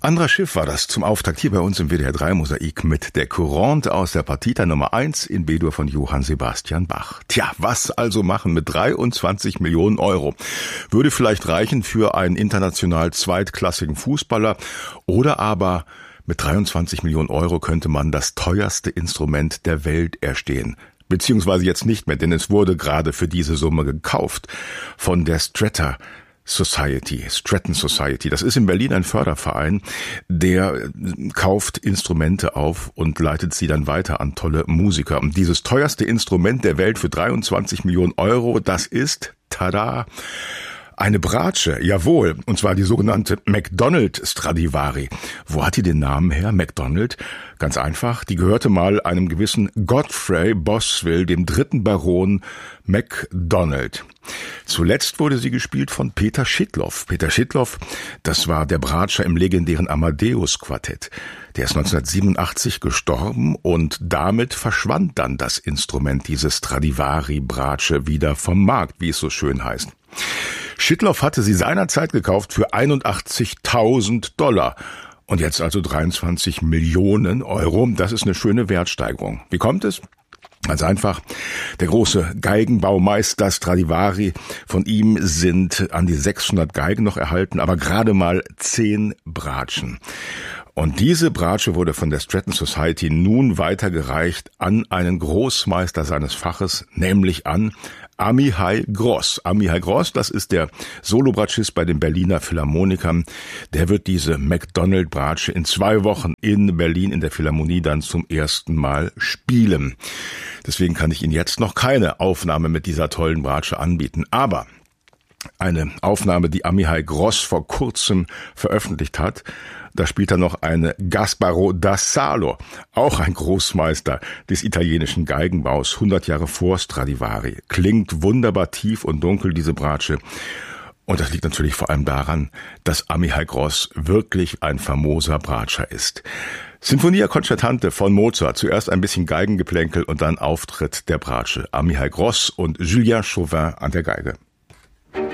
Andras Schiff war das zum Auftakt hier bei uns im WDR 3 Mosaik mit der Courante aus der Partita Nummer 1 in B-Dur von Johann Sebastian Bach. Tja, was also machen mit 23 Millionen Euro? Würde vielleicht reichen für einen international zweitklassigen Fußballer oder aber mit 23 Millionen Euro könnte man das teuerste Instrument der Welt erstehen. Beziehungsweise jetzt nicht mehr, denn es wurde gerade für diese Summe gekauft von der Stratton Society. Das ist in Berlin ein Förderverein, der kauft Instrumente auf und leitet sie dann weiter an tolle Musiker. Und dieses teuerste Instrument der Welt für 23 Millionen Euro, das ist, tada, eine Bratsche, jawohl, und zwar die sogenannte McDonald Stradivari. Wo hat die den Namen her, McDonald? Ganz einfach, die gehörte mal einem gewissen Godfrey Boswell, dem 3. Baron McDonald. Zuletzt wurde sie gespielt von Peter Schidlow. Peter Schidlow, das war der Bratscher im legendären Amadeus-Quartett. Der ist 1987 gestorben und damit verschwand dann das Instrument, diese Stradivari-Bratsche, wieder vom Markt, wie es so schön heißt. Schidlow hatte sie seinerzeit gekauft für $81.000 und jetzt also 23 Millionen Euro. Das ist eine schöne Wertsteigerung. Wie kommt es? Ganz einfach, der große Geigenbaumeister Stradivari, von ihm sind an die 600 Geigen noch erhalten, aber gerade mal 10 Bratschen. Und diese Bratsche wurde von der Stratton Society nun weitergereicht an einen Großmeister seines Faches, nämlich an Amihai Gross. Amihai Gross, das ist der Solobratschist bei den Berliner Philharmonikern. Der wird diese McDonald-Bratsche in 2 Wochen in Berlin in der Philharmonie dann zum ersten Mal spielen. Deswegen kann ich Ihnen jetzt noch keine Aufnahme mit dieser tollen Bratsche anbieten. Aber eine Aufnahme, die Amihai Gross vor kurzem veröffentlicht hat, da spielt er noch eine Gasparo da Salo, auch ein Großmeister des italienischen Geigenbaus, 100 Jahre vor Stradivari. Klingt wunderbar tief und dunkel, diese Bratsche. Und das liegt natürlich vor allem daran, dass Amihai Gross wirklich ein famoser Bratscher ist. Sinfonia Concertante von Mozart, zuerst ein bisschen Geigengeplänkel und dann Auftritt der Bratsche. Amihai Gross und Julien Chauvin an der Geige.